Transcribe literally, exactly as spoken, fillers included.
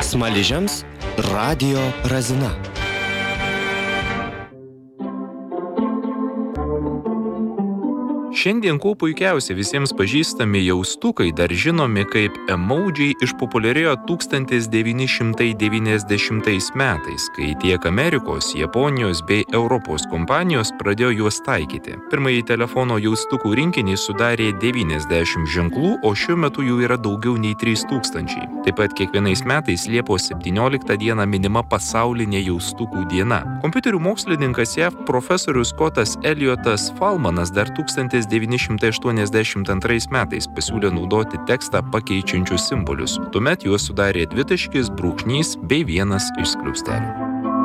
Smaližiams radijo razina. Šiandien kuo puikiausiai visiems pažįstami jaustukai, dar žinomi kaip emoji, išpopuliarėjo tūkstantis devyni šimtai devyniasdešimtais metais, kai tiek Amerikos, Japonijos bei Europos kompanijos pradėjo juos taikyti. Pirmąjį telefono jaustukų rinkinį sudarė devyniasdešimt ženklų, o šiuo metu jų yra daugiau nei trys tūkstančiai. Taip pat kiekvienais metais Liepos septynioliktą dieną minima pasaulinė jaustukų diena. Kompiuterių mokslininkas J A V profesorius Scottas Elliotas Fahlmanas dar tūkstantis devyni šimtai aštuoniasdešimt antrais metais pasiūlė naudoti tekstą pakeičiančius simbolius. Tuomet juos sudarė dvitaškis, brūkšnys bei vienas iš skliaustelių.